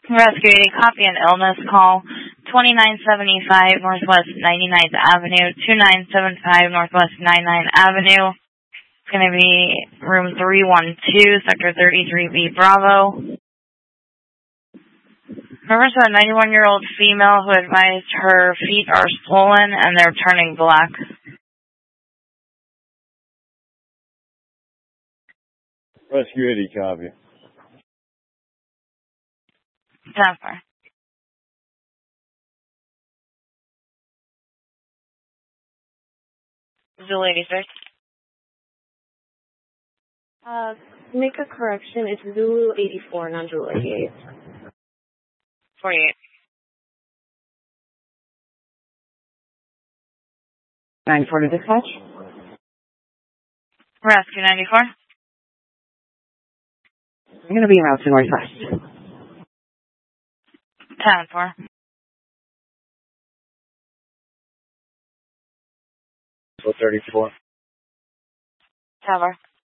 Rescue 80, copy an illness call. 2975 Northwest 99th Avenue, 2975 Northwest 99th Avenue. It's going to be room 312, sector 33B Bravo. Reference to a 91-year-old female who advised her feet are swollen and they're turning black. Rescue 80, copy. 10-4. Zulu 86. Make a correction. It's Zulu 84, not Zulu 88. 48. 94 to dispatch. Rescue 94. I'm going to be en route to Northwest. 10-4. So 34. 10-4.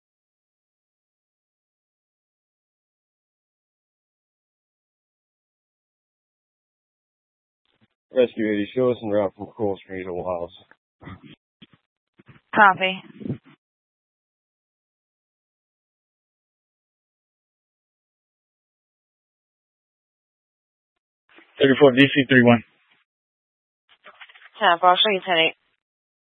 Rescue 80, show us en route from Coral Street to Wiles. Copy. DC 31. 10-4. I'll show you 10-8.